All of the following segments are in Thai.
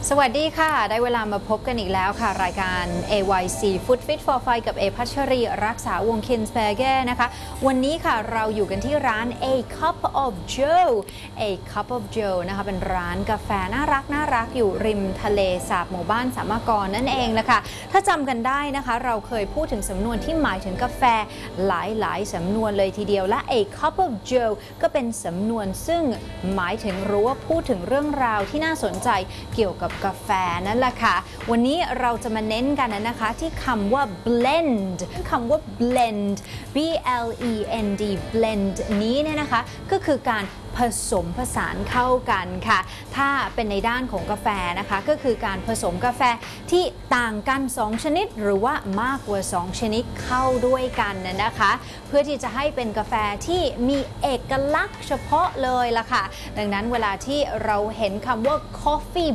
สวัสดีค่ะได้เวลามาพบกันอีกแล้วค่ะรายการ AYC Food Fit for Five กับเอพัชรีรักษาวงศ์ Kinsberger นะคะวันนี้ค่ะเราอยู่กันที่ร้าน A Cup of Joe A Cup of Joe นะคะเป็นร้านกาแฟน่ารักอยู่ริมทะเลสาบหมู่บ้านสามกรนั่นเองนะคะถ้าจำกันได้นะคะเราเคยพูดถึงสำนวนที่หมายถึงกาแฟหลายสำนวนเลยทีเดียวและ A Cup of Joe ก็เป็นสำนวนซึ่งหมายถึงรู้ว่าพูดถึงเรื่องราวที่น่าสนใจเกี่ยวกับกาแฟนั่นแหละค่ะวันนี้เราจะมาเน้นกันนะคะที่คำว่า blend คำว่า blend B L E N D blend นี้เนี่ยนะคะก็คือการผสมผสานเข้ากันค่ะถ้าเป็นในด้านของกาแฟนะคะก็คือการผสมกาแฟที่ต่างกัน2ชนิดหรือว่ามากกว่า2ชนิดเข้าด้วยกันนะคะเพื่อที่จะให้เป็นกาแฟที่มีเอกลักษณ์เฉพาะเลยล่ะค่ะดังนั้นเวลาที่เราเห็นคำว่า coffee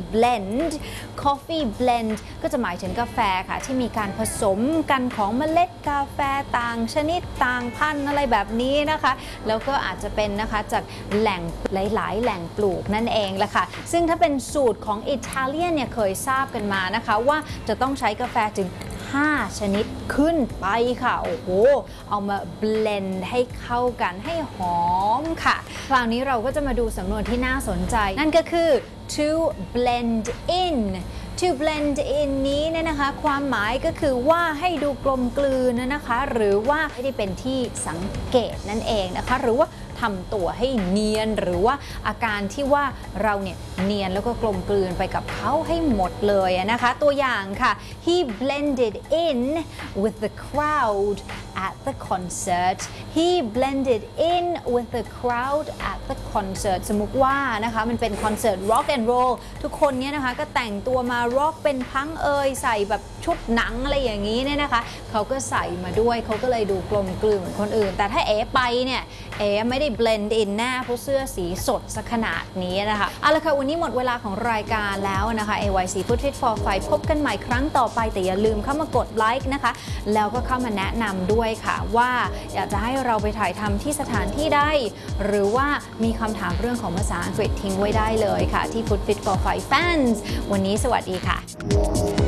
blend ก็จะหมายถึงกาแฟค่ะที่มีการผสมกันของเมล็ดกาแฟต่างชนิดต่างพันธุ์อะไรแบบนี้นะคะแล้วก็อาจจะเป็นนะคะจากแหล่งหลายแหล่งปลูกนั่นเองแหละค่ะซึ่งถ้าเป็นสูตรของอิตาเลียนเนี่ยเคยทราบกันมานะคะว่าจะต้องใช้กาแฟถึง5ชนิดขึ้นไปค่ะโอ้โหเอามาเบลนด์ให้เข้ากันให้หอมค่ะคราวนี้เราก็จะมาดูสำนวนที่น่าสนใจนั่นก็คือ to blend in to blend in นี้เนี่ยนะคะความหมายก็คือว่าให้ดูกลมกลืนนะคะหรือว่าให้ได้เป็นที่สังเกตนั่นเองนะคะหรือว่าทำตัวให้เนียนหรือว่าอาการที่ว่าเราเนี่ยเนียนแล้วก็กลมกลืนไปกับเขาให้หมดเลยนะคะตัวอย่างค่ะ he blended in with the crowd at the concert he blended in with the crowd at the concert สมมุติว่านะคะมันเป็นคอนเสิร์ต rock and roll ทุกคนเนี่ยนะคะก็แต่งตัวมา rock เป็นพังใส่แบบชุดหนังอะไรอย่างนี้เนี่ยนะคะเขาก็ใส่มาด้วยเขาก็เลยดูกลมกลืนเหมือนคนอื่นแต่ถ้าไปเนี่ยไม่ได้ blend in แน่เพราะเสื้อสีสดสักขนาดนี้นะคะเอาละค่ะวันนี้หมดเวลาของรายการแล้วนะคะ AYC Food Fit for Five พบกันใหม่ครั้งต่อไปแต่อย่าลืมเข้ามากดไลค์นะคะแล้วก็เข้ามาแนะนำด้วยค่ะว่าอยากจะให้เราไปถ่ายทำที่สถานที่ใดหรือว่ามีคำถามเรื่องของภาษาอังกฤษทิ้งไว้ได้เลยค่ะที่ Food Fit for Five Fans วันนี้สวัสดีค่ะ